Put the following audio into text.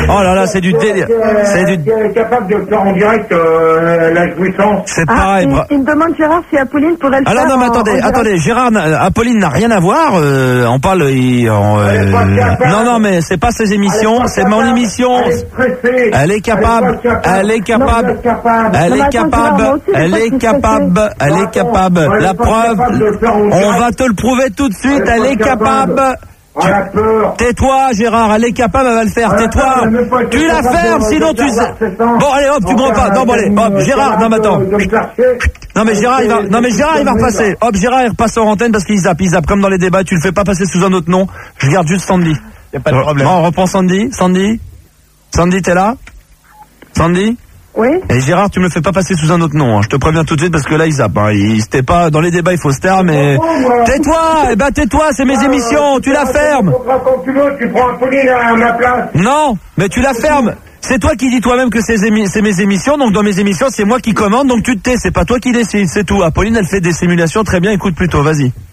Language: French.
Oh là là, c'est du délire. C'est du... est capable de faire en direct la jouissance. C'est pareil. Il me demande Gérard si Apolline pourrait le faire. Alors non, mais attendez, Gérard, Apolline n'a rien à voir. On parle. Non, mais c'est pas ses émissions, c'est mon émission. Elle est capable. La preuve, on va te le prouver tout de suite. Elle est capable. Tais-toi, Gérard, elle est capable, elle va le faire. Tais-toi. Tu la fermes, sinon tu sais. Bon, allez, hop, tu me pas. Non, bon, allez, hop, Gérard, non, mais attends. Non, mais Gérard, il va repasser. Hop, Gérard, il repasse en antenne parce qu'il zappe. Comme dans les débats, tu le fais pas passer sous un autre nom. Je garde juste Sandy. Y a pas de problème. Bon, on reprend Sandy, t'es là? Sandy? Oui. Et Gérard, tu me le fais pas passer sous un autre nom, hein. Je te préviens tout de suite parce que là il zappe, hein. Il s'était pas dans les débats, il faut se taire, mais tais-toi, tais-toi, c'est mes émissions, tu la fermes. Tu prends Apolline à ma place. Non, mais tu la fermes. C'est toi qui dis toi-même que c'est mes émissions, donc dans mes émissions c'est moi qui commande, donc tu te tais, c'est pas toi qui décides, c'est tout. Apolline elle fait des simulations très bien, écoute plutôt, vas-y.